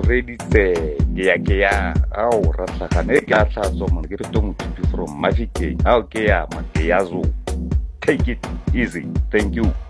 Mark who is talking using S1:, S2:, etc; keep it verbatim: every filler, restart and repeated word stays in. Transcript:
S1: reditse ke ya ke ya ao ratlagane ke a tlatso mona ke re Tomotipi from Mafikeng ao ke ya Makeyazo. Take it easy. Thank you.